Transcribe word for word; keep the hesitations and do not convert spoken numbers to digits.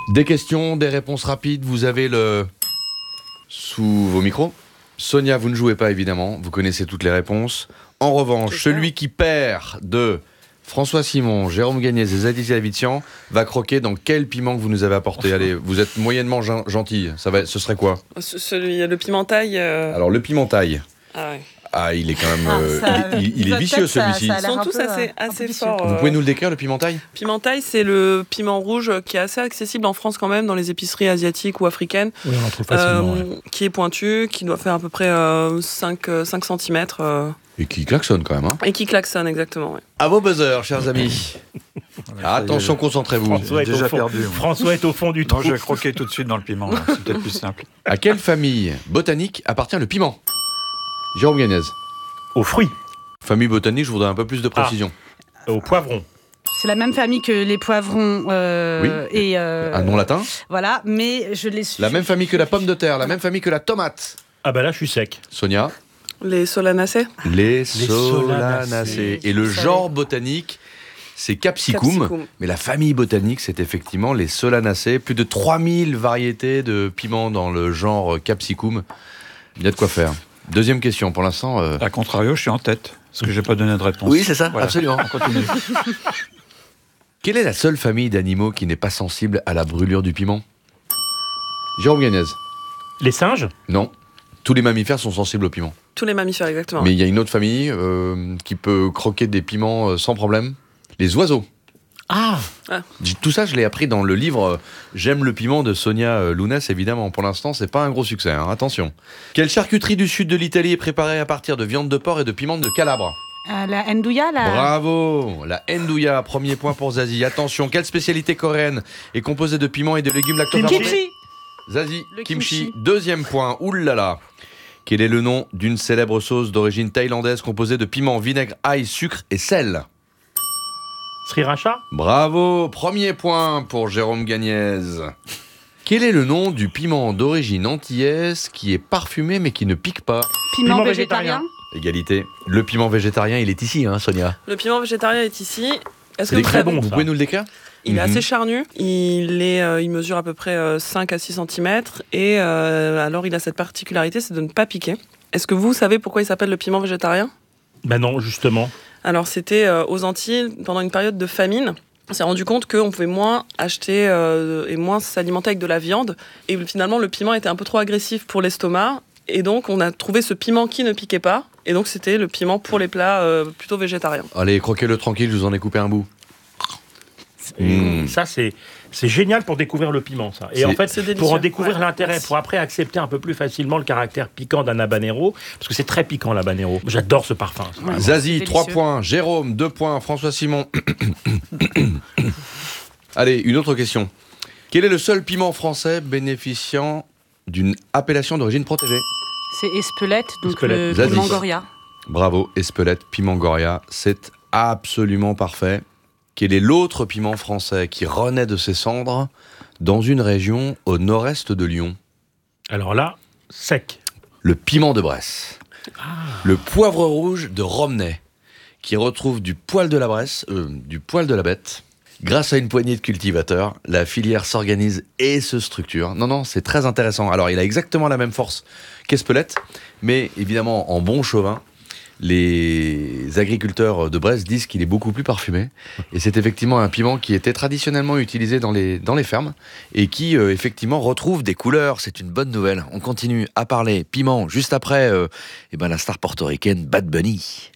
Des questions, des réponses rapides, vous avez le... sous vos micros. Sonia, vous ne jouez pas évidemment, vous connaissez toutes les réponses. En revanche, celui qui perd de François Simon, Jérôme Gagnez et Zazie Zavitian va croquer dans quel piment que vous nous avez apporté. Allez, vous êtes moyennement gentil, ça va, ce serait quoi? Celui, le pimentaille. Euh... Alors le pimentaille. Ah ouais. Ah, il est quand même, euh, ah, ça, il, il, il est vicieux celui-ci. Ils sont tous assez, assez forts. Vous pouvez nous le décrire, le pimentaille? Pimentaille, c'est le piment rouge qui est assez accessible en France quand même, dans les épiceries asiatiques ou africaines. Oui, on en trouve facilement. Euh, ouais. Qui est pointu, qui doit faire à peu près euh, cinq centimètres. Euh... Et qui klaxonne quand même. Hein. Et qui klaxonne, exactement. Ouais. À vos buzzers, chers amis. Ah, attention, concentrez-vous. François est, déjà perdu, François est au fond du trou. Non, je vais croquer tout de suite dans le piment, là. C'est peut-être plus simple. À quelle famille botanique appartient le piment? Jérôme Gagnez. Aux fruits. Famille botanique, je voudrais un peu plus de précision. Ah, aux poivrons. C'est la même famille que les poivrons euh, oui. et... Euh, un nom latin. Voilà, mais je les suis... La même famille que la pomme de terre, la même famille que la tomate. Ah bah là, je suis sec. Sonia. Les solanacées. Les, les solanacées. solanacées. Et le genre botanique, c'est Capsicum, Capsicum. Mais la famille botanique, c'est effectivement les solanacées. Plus de trois mille variétés de piments dans le genre Capsicum. Il y a de quoi faire. Deuxième question, pour l'instant... Euh... A contrario, je suis en tête, parce que je n'ai pas donné de réponse. Oui, c'est ça, voilà. Absolument. On continue. Quelle est la seule famille d'animaux qui n'est pas sensible à la brûlure du piment? Jérôme Gagnez. Les singes? Non. Tous les mammifères sont sensibles au piment. Tous les mammifères, exactement. Mais il y a une autre famille euh, qui peut croquer des piments euh, sans problème. Les oiseaux. Ah, ah. Tout ça, je l'ai appris dans le livre euh, J'aime le piment de Sonia euh, Lounès, évidemment. Pour l'instant, c'est pas un gros succès, hein. Attention. Quelle charcuterie du sud de l'Italie est préparée à partir de viande de porc et de piment de Calabre? euh, La ndouya, la... Bravo. La ndouya, premier point pour Zazie. Attention, quelle spécialité coréenne est composée de piments et de légumes lactofermentés? Kimchi. Zazie, le kimchi. kimchi. Deuxième point, oulala. Quel est le nom d'une célèbre sauce d'origine thaïlandaise composée de piment, vinaigre, ail, sucre et sel? Sriracha? Bravo, premier point pour Jérôme Gagnez. Quel est le nom du piment d'origine antillaise qui est parfumé mais qui ne pique pas? Piment, piment végétarien. végétarien. Égalité. Le piment végétarien, il est ici, hein, Sonia? Le piment végétarien est ici. Est-ce c'est que très vous, bon. Vous ça. pouvez nous le décrire? Il est mm-hmm. assez charnu, il, est, euh, il mesure à peu près euh, cinq à six centimètres et euh, alors il a cette particularité, c'est de ne pas piquer. Est-ce que vous savez pourquoi il s'appelle le piment végétarien? Ben non, justement. Alors c'était euh, aux Antilles, pendant une période de famine, on s'est rendu compte qu'on pouvait moins acheter euh, et moins s'alimenter avec de la viande et finalement le piment était un peu trop agressif pour l'estomac et donc on a trouvé ce piment qui ne piquait pas et donc c'était le piment pour les plats euh, plutôt végétariens. Allez, croquez-le tranquille, je vous en ai coupé un bout. Mmh. Ça, c'est, c'est génial pour découvrir le piment, ça. Et c'est, en fait, pour en découvrir ouais, l'intérêt, merci. pour après accepter un peu plus facilement le caractère piquant d'un habanero, parce que c'est très piquant, l'habanero. J'adore ce parfum. Ouais, Zazie, trois points. Jérôme, deux points. François Simon. Allez, une autre question. Quel est le seul piment français bénéficiant d'une appellation d'origine protégée? C'est Espelette, donc Espelette. le piment Goria. Bravo, Espelette, piment Goria. C'est absolument parfait. Quel est l'autre piment français qui renaît de ses cendres dans une région au nord-est de Lyon? Alors là, sec. Le piment de Bresse. Ah. Le poivre rouge de Romney, qui retrouve du poil de la Bresse, euh, du poil de la bête. Grâce à une poignée de cultivateurs, la filière s'organise et se structure. Non, non, c'est très intéressant. Alors, il a exactement la même force qu'Espelette, mais évidemment, en bon chauvin, les agriculteurs de Brest disent qu'il est beaucoup plus parfumé. Et c'est effectivement un piment qui était traditionnellement utilisé dans les, dans les fermes et qui, euh, effectivement, retrouve des couleurs. C'est une bonne nouvelle. On continue à parler piment juste après euh, eh ben, la star portoricaine Bad Bunny.